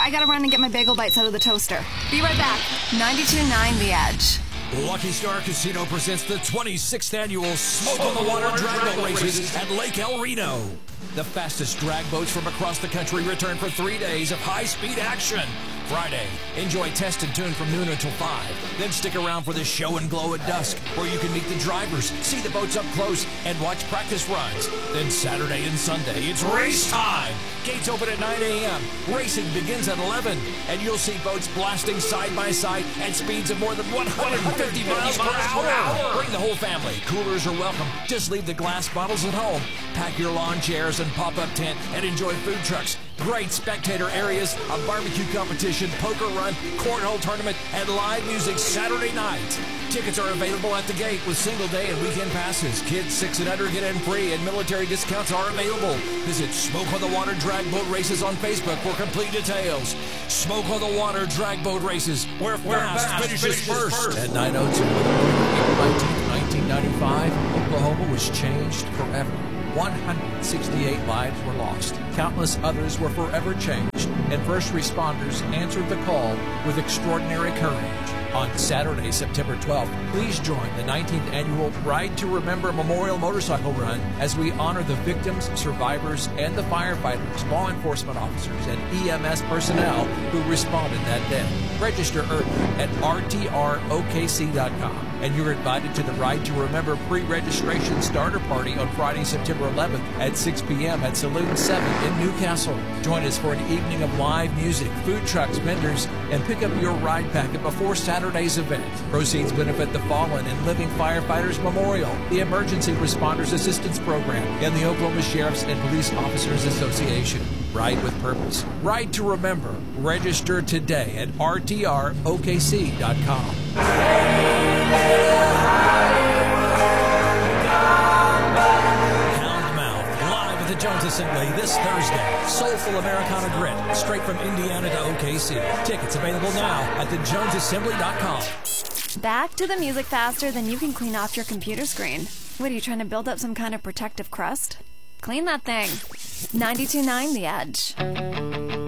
I gotta run and get my bagel bites out of the toaster. Be right back. 92.9 The Edge. Lucky Star Casino presents the 26th annual Smoke on the Water Drag Boat Races at Lake El Reno. The fastest drag boats from across the country return for 3 days of high-speed action. Friday, enjoy Test and Tune from noon until 5. Then stick around for the Show and Glow at dusk, where you can meet the drivers, see the boats up close, and watch practice runs. Then Saturday and Sunday, it's race time. Gates open at 9 a.m. Racing begins at 11, and you'll see boats blasting side by side at speeds of more than 150 miles per hour. Bring the whole family. Coolers are welcome. Just leave the glass bottles at home. Pack your lawn chairs and pop-up tent and enjoy food trucks. Great spectator areas, a barbecue competition, poker run, cornhole tournament, and live music Saturday night. Tickets are available at the gate with single day and weekend passes. Kids 6 and under get in free, and military discounts are available. Visit Smoke on the Water Drag Boat Races on Facebook for complete details. Smoke on the Water Drag Boat Races, where fast finishes first. At 9:02 April 19th, 1995, Oklahoma was changed forever. 168 lives were lost. Countless others were forever changed, and first responders answered the call with extraordinary courage. On Saturday, September 12th, please join the 19th annual Ride to Remember Memorial Motorcycle Run as we honor the victims, survivors, and the firefighters, law enforcement officers, and EMS personnel who responded that day. Register early at rtrokc.com, and you're invited to the Ride to Remember pre-registration starter party on Friday, September 11th at 6 p.m. at Saloon 7 in Newcastle. Join us for an evening of live music, food trucks, vendors, and pick up your ride packet before Saturday's event. Proceeds benefit the Fallen and Living Firefighters Memorial, the Emergency Responders Assistance Program, and the Oklahoma Sheriff's and Police Officers Association. Ride with purpose. Ride to Remember. Register today at rtrokc.com. The Jones Assembly this Thursday. Soulful Americana Grit, straight from Indiana to OKC. Tickets available now at thejonesassembly.com. Back to the music faster than you can clean off your computer screen. What, are you trying to build up some kind of protective crust? Clean that thing. 92.9 The Edge.